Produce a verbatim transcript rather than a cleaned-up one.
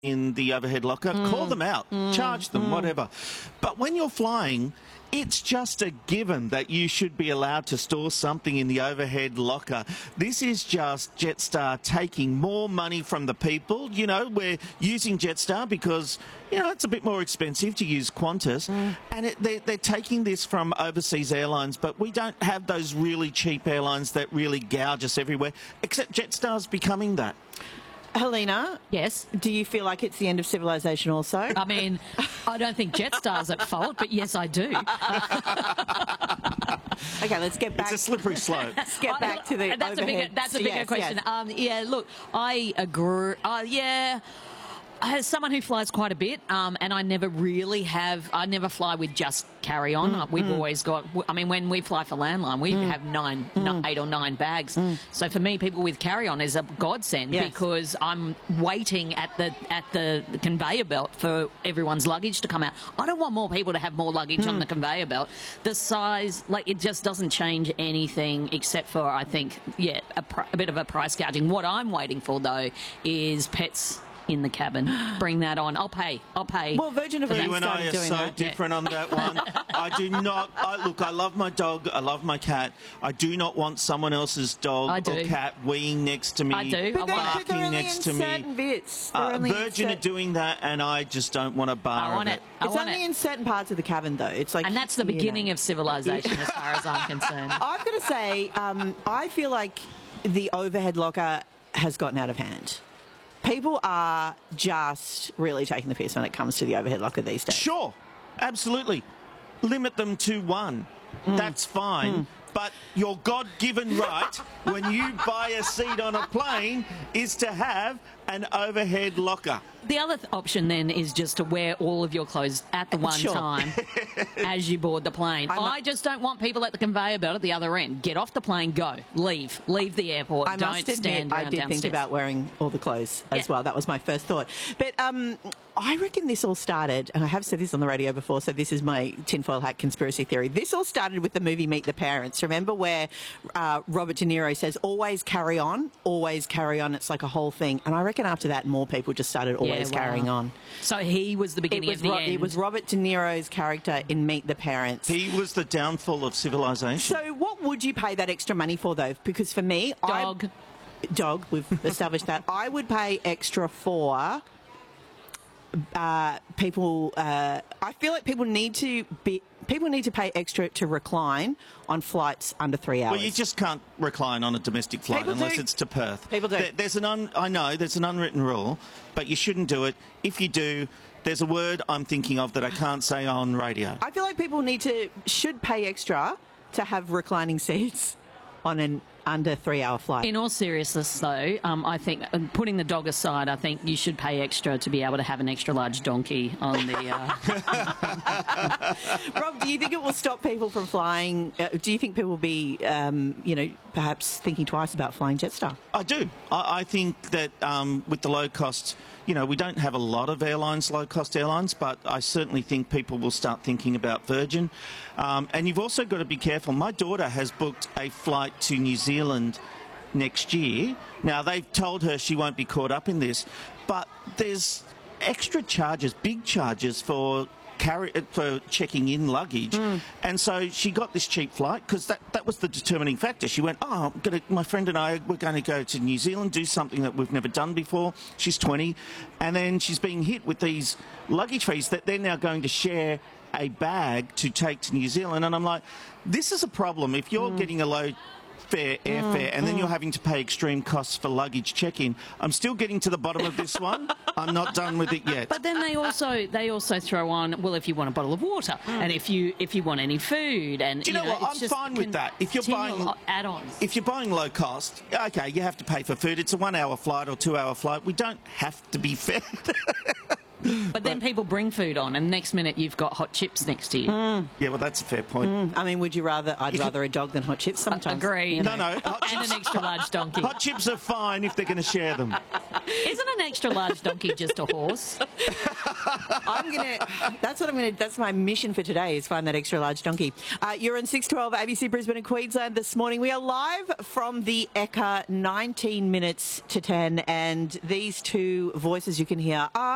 in the overhead locker, mm. call them out, mm. charge them, mm. whatever. But when you're flying, it's just a given that you should be allowed to store something in the overhead locker. This is just Jetstar taking more money from the people. You know, we're using Jetstar because, you know, it's a bit more expensive to use Qantas. Mm. And it, they're, they're taking this from overseas airlines, but we don't have those really cheap airlines that really gouge us everywhere, except Jetstar's becoming that. Helena? Yes? Do you feel like it's the end of civilization also? I mean, I don't think Jetstar's at fault, but yes, I do. Okay, let's get back. It's a slippery slope. Let's get back I, to the that's overhead. A bigger, that's a bigger yes, question. Yes. Um, yeah, look, I agree. Uh, yeah. As someone who flies quite a bit, um, and I never really have, I never fly with just carry-on. Mm, We've mm. always got, I mean, when we fly for Landline, we mm. have nine, mm. no, eight or nine bags. Mm. So for me, people with carry-on is a godsend yes. because I'm waiting at the at the conveyor belt for everyone's luggage to come out. I don't want more people to have more luggage mm. on the conveyor belt. The size, like, it just doesn't change anything except for, I think, yeah, a, pr a bit of a price gouging. What I'm waiting for, though, is pets in the cabin. Bring that on. I'll pay. I'll pay. Well, Virgin have You and I are so that. different yeah. on that one. I do not... I, look, I love my dog. I love my cat. I do not want someone else's dog or cat weeing next to me. I do. But I barking want next to me. Bits. Uh, Virgin are doing that, and I just don't want a bar I want of it. it. I it's want only it. in certain parts of the cabin, though. It's like, and that's the beginning know. of civilization, as far as I'm concerned. I've got to say, um, I feel like the overhead locker has gotten out of hand. People are just really taking the piss when it comes to the overhead locker these days. Sure, absolutely. Limit them to one. Mm. That's fine. Mm. But your God-given right when you buy a seat on a plane is to have an overhead locker. The other th option then is just to wear all of your clothes at the one sure. time as you board the plane. I'm I just don't want people at the conveyor belt at the other end. Get off the plane, go, leave, leave the airport. I don't must admit, stand I around did downstairs. think about wearing all the clothes as yeah. well. That was my first thought. But um, I reckon this all started, and I have said this on the radio before, so this is my tinfoil hat conspiracy theory. This all started with the movie Meet the Parents. Remember where uh, Robert De Niro says, always carry on, always carry on. It's like a whole thing. And I reckon after that, more people just started always yeah, wow. carrying on. So he was the beginning it was of the Ro end. It was Robert De Niro's character in Meet the Parents. He was the downfall of civilization. So what would you pay that extra money for, though? Because for me... Dog. I, dog, we've established that. I would pay extra for... Uh, people... Uh, I feel like people need to be... People need to pay extra to recline on flights under three hours. Well, you just can't recline on a domestic flight People unless do. it's to Perth. People do. There, there's an un, I know there's an unwritten rule, but you shouldn't do it. If you do, there's a word I'm thinking of that I can't say on radio. I feel like people need to should pay extra to have reclining seats on an under three-hour flight. In all seriousness, though, um, I think, uh, putting the dog aside, I think you should pay extra to be able to have an extra-large donkey on the... Uh... Rob, do you think it will stop people from flying? Uh, do you think people will be, um, you know, perhaps thinking twice about flying Jetstar? I do. I, I think that um, with the low cost... You know, we don't have a lot of airlines, low-cost airlines, but I certainly think people will start thinking about Virgin. Um, and you've also got to be careful. My daughter has booked a flight to New Zealand next year. Now, they've told her she won't be caught up in this, but there's extra charges, big charges for... Carry, for checking in luggage, mm. and so she got this cheap flight because that, that was the determining factor. She went, oh, I'm gonna, my friend and I, we're going to go to New Zealand, do something that we've never done before. She's twenty, and then she's being hit with these luggage fees that they're now going to share a bag to take to New Zealand. And I'm like, this is a problem. If you're mm. getting a low fare airfare, mm, and then mm. you're having to pay extreme costs for luggage check-in. I'm still getting to the bottom of this one. I'm not done with it yet. But then they also they also throw on, well, if you want a bottle of water, mm. and if you if you want any food, and do you know, you know what? I'm fine with that. If you're buying add-ons, if you're buying low cost, okay, you have to pay for food. It's a one-hour flight or two-hour flight. We don't have to be fed. But then people bring food on, and next minute you've got hot chips next to you. Mm. Yeah, well, that's a fair point. Mm. I mean, would you rather... I'd rather a dog than hot chips sometimes. Agreed. You know. No, no. Hot and an extra-large donkey. Hot chips are fine if they're going to share them. Isn't an extra-large donkey just a horse? I'm going to... That's what I'm going to... That's my mission for today, is find that extra-large donkey. Uh, you're on six twelve A B C Brisbane and Queensland this morning. We are live from the Ekka, nineteen minutes to ten, and these two voices you can hear are...